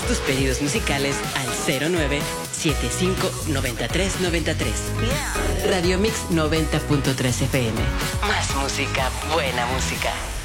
tus pedidos musicales al 09759393. Radio Mix 90.3 FM. Más música, buena música.